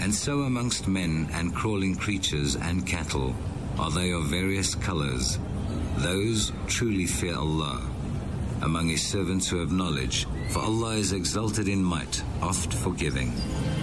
And so amongst men and crawling creatures and cattle are they of various colors. Those truly fear Allah among His servants who have knowledge, for Allah is exalted in might, oft forgiving.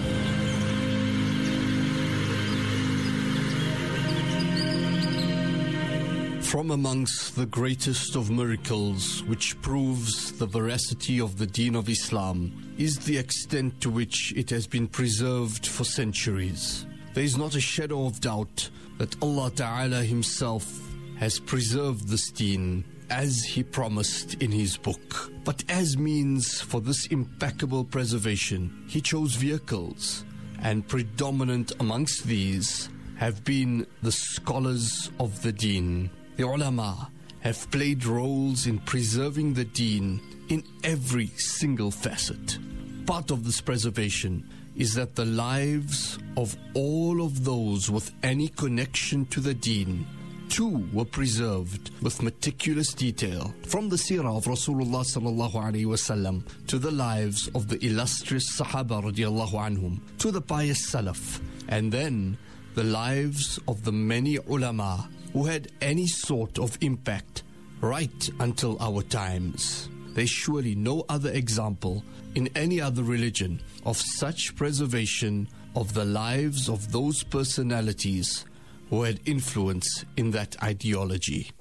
From amongst the greatest of miracles which proves the veracity of the Deen of Islam is the extent to which it has been preserved for centuries. There is not a shadow of doubt that Allah Ta'ala Himself has preserved this Deen as He promised in His book. But as means for this impeccable preservation, He chose vehicles, and predominant amongst these have been the scholars of the Deen. The ulama have played roles in preserving the Deen in every single facet. Part of this preservation is that the lives of all of those with any connection to the Deen too were preserved with meticulous detail, from the seerah of Rasulullah sallallahu alaihi wasallam to the lives of the illustrious Sahaba radiallahu anhum, to the pious Salaf, and then the lives of the many ulama who had any sort of impact right until our times. There is surely no other example in any other religion of such preservation of the lives of those personalities who had influence in that ideology.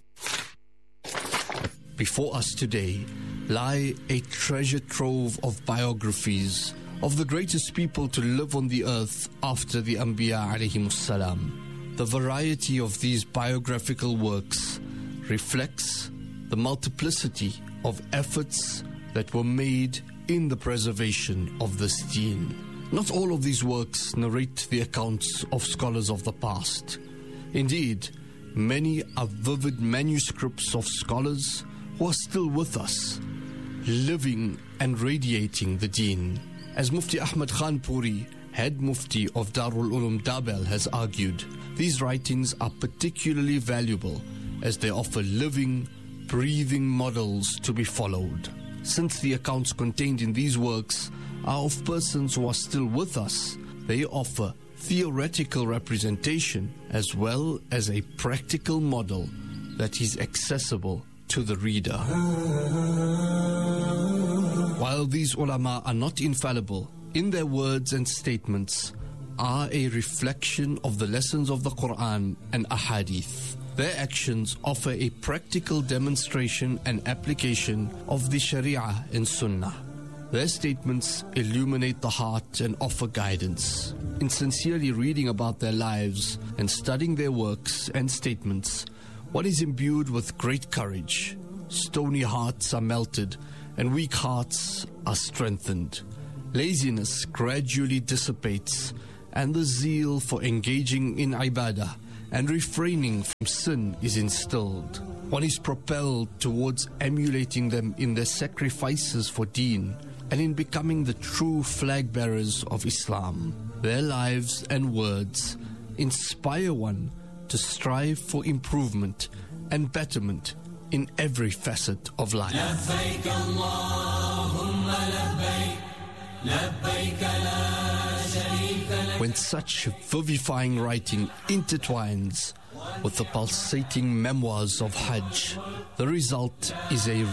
Before us today lie a treasure trove of biographies of the greatest people to live on the earth after the Anbiya alayhimus salam. The variety of these biographical works reflects the multiplicity of efforts that were made in the preservation of this Deen. Not all of these works narrate the accounts of scholars of the past. Indeed, many are vivid manuscripts of scholars who are still with us, living and radiating the Deen. As Mufti Ahmad Khan Puri, head Mufti of Darul Ulum Dabel, has argued, these writings are particularly valuable as they offer living, breathing models to be followed. Since the accounts contained in these works are of persons who are still with us, they offer theoretical representation as well as a practical model that is accessible to the reader. While these ulama are not infallible, in their words and statements are a reflection of the lessons of the Quran and Ahadith. Their actions offer a practical demonstration and application of the Sharia and Sunnah. Their statements illuminate the heart and offer guidance. In sincerely reading about their lives and studying their works and statements, one is imbued with great courage. Stony hearts are melted and weak hearts are strengthened. Laziness gradually dissipates, and the zeal for engaging in ibadah and refraining from sin is instilled. One is propelled towards emulating them in their sacrifices for Deen and in becoming the true flag bearers of Islam. Their lives and words inspire one to strive for improvement and betterment in every facet of life. لبيك اللهم لبيك لبيك لا شريك لك. When such vivifying writing intertwines with the pulsating memoirs of Hajj, the result is a